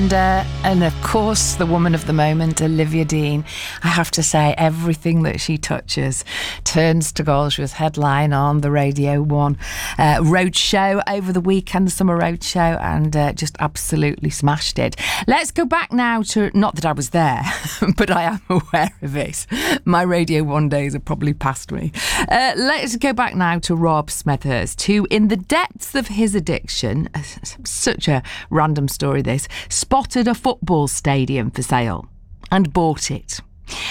And of course, the woman of the moment, Olivia Dean. I have to say, everything that she touches turns to gold. She was headline on the Radio 1 road show over the weekend, the summer road show, and just absolutely smashed it. Let's go back now to, not that I was there, but I am aware of it. My Radio 1 days are probably past me. Let's go back now to Rob Smethurst, who, in the depths of his addiction, such a random story this, spotted a football stadium for sale and bought it.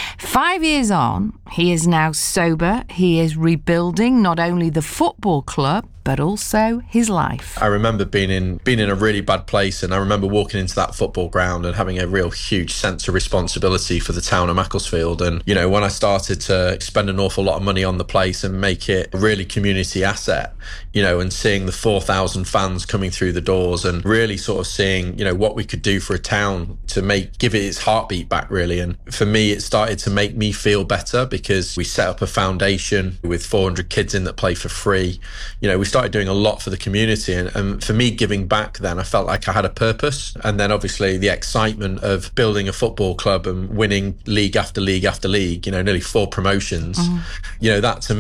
5 years on, he is now sober. He is rebuilding not only the football club, but also his life. I remember being in a really bad place, and I remember walking into that football ground and having a real huge sense of responsibility for the town of Macclesfield. And, you know, when I started to spend an awful lot of money on the place and make it a really community asset, you know, and seeing the 4,000 fans coming through the doors and really sort of seeing, you know, what we could do for a town to give it its heartbeat back, really. And for me, it started to make me feel better because we set up a foundation with 400 kids in that play for free. You know, we started doing a lot for the community, and for me, giving back then, I felt like I had a purpose. And then obviously the excitement of building a football club and winning league after league after league, you know, nearly 4 promotions, you know, that to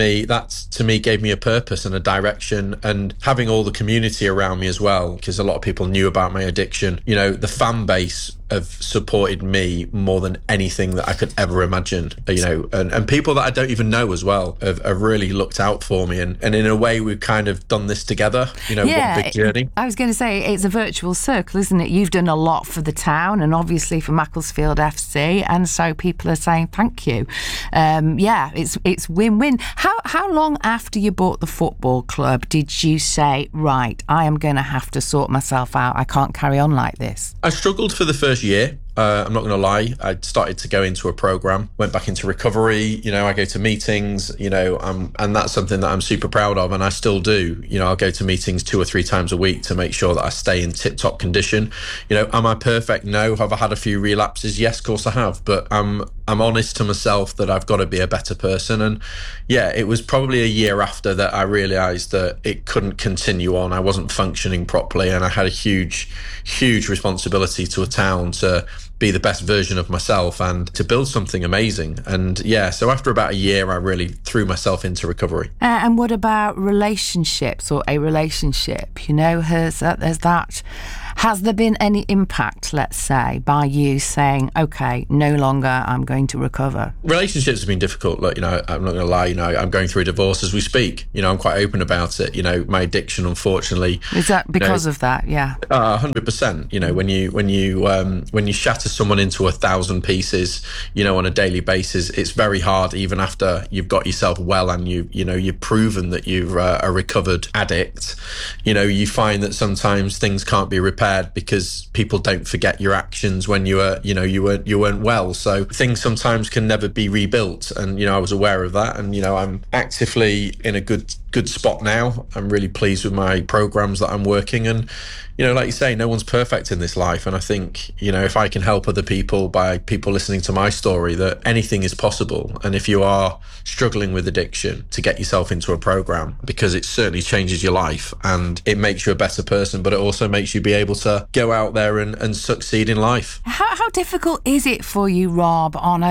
me gave me a purpose and a direction. And having all the community around me as well, because a lot of people knew about my addiction, you know, the fan base have supported me more than anything that I could ever imagine, you know, and people that I don't even know as well have really looked out for me, and in a way we've kind of done this together, you know. Yeah, what a big journey. I was going to say, it's a virtual circle, isn't it? You've done a lot for the town and obviously for Macclesfield FC, and so people are saying thank you. Yeah, it's win-win. How long after you bought the football club did you say, right, I am going to have to sort myself out, I can't carry on like this? I struggled for the first year. I'm not going to lie. I started to go into a program, went back into recovery. You know, I go to meetings, you know, and that's something that I'm super proud of. And I still do. You know, I'll go to meetings 2 or 3 times a week to make sure that I stay in tip top condition. You know, am I perfect? No. Have I had a few relapses? Yes, of course I have. But I'm honest to myself that I've got to be a better person. And yeah, it was probably a year after that I realised that it couldn't continue on. I wasn't functioning properly, and I had a huge responsibility to a town to be the best version of myself and to build something amazing. And yeah, so after about a year, I really threw myself into recovery. And what about relationships, or a relationship? You know, has there been any impact, let's say, by you saying, okay, no longer I'm going to recover? Relationships have been difficult. Look, you know, I'm not going to lie, you know, I'm going through a divorce as we speak. You know, I'm quite open about it. You know, my addiction, unfortunately. Is that because of that? Yeah. 100%. You know, when you shatter someone into 1,000 pieces, you know, on a daily basis, it's very hard, even after you've got yourself well and you've proven that you're a recovered addict. You know, you find that sometimes things can't be repaired because people don't forget your actions when you weren't well. So things sometimes can never be rebuilt, and you know, I was aware of that, and you know, I'm actively in a good spot now. I'm really pleased with my programs that I'm working, and you know, like you say, no one's perfect in this life. And I think, you know, if I can help other people by people listening to my story, that anything is possible. And if you are struggling with addiction, to get yourself into a program, because it certainly changes your life and it makes you a better person, but it also makes you be able to go out there and succeed in life. How difficult is it for you, Rob, on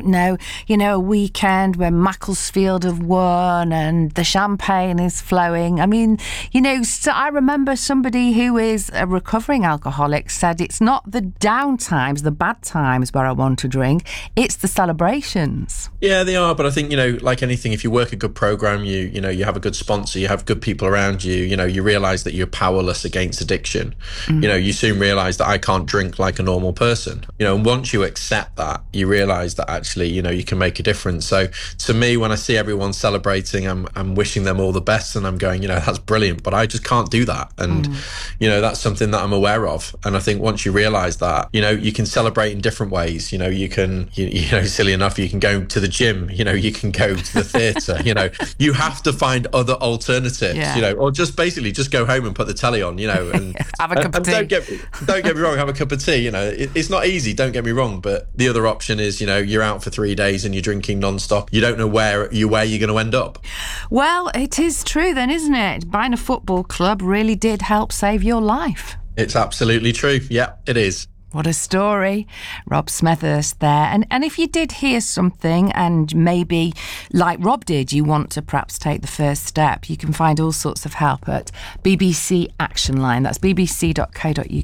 a weekend when Macclesfield have won and the champagne is flowing? I mean, you know, so I remember somebody who is a recovering alcoholic said it's not the down times, the bad times where I want to drink, it's the celebrations. Yeah, they are, but I think, you know, like anything, if you work a good program, you have a good sponsor, you have good people around you, you know, you realise that you're powerless against addiction. You know, you soon realise that I can't drink like a normal person. You know, and once you accept that, you realise that actually, you know, you can make a difference. So to me, when I see everyone celebrating, I'm wishing them all the best, and I'm going, you know, that's brilliant, but I just can't do that. And, you know, that's something that I'm aware of. And I think once you realise that, you know, you can celebrate in different ways. You know, you can, you know, silly enough, you can go to the gym, you know, you can go to the theatre, you know, you have to find other alternatives, you know, or just basically just go home and put the telly on, you know, and have a cup of tea. Don't get me wrong, have a cup of tea, you know, it's not easy, don't get me wrong, but the other option is, you know, you're out for 3 days and you're drinking non-stop. You don't know where you're going to end up. Well, it is true then, isn't it? Buying a football club really did help save your life. It's absolutely true. Yeah, it is. What a story. Rob Smethurst there. And if you did hear something and maybe, like Rob did, you want to perhaps take the first step, you can find all sorts of help at BBC Action Line. That's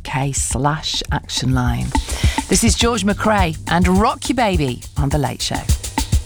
bbc.co.uk/Action Line. This is George McRae and Rock You Baby on The Late Show.